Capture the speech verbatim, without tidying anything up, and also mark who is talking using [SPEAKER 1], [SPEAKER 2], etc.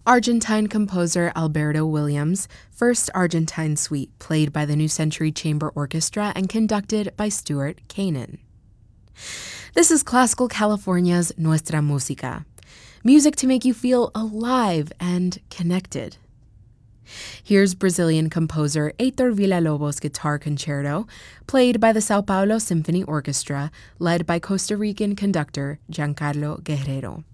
[SPEAKER 1] Argentine composer Alberto Williams, First Argentine Suite, played by the New Century Chamber Orchestra and conducted by Stuart Kanan. This is Classical California's Nuestra Música, music to make you feel alive and connected. Here's Brazilian composer Heitor Villa-Lobos' Guitar Concerto, played by the Sao Paulo Symphony Orchestra, led by Costa Rican conductor Giancarlo Guerrero.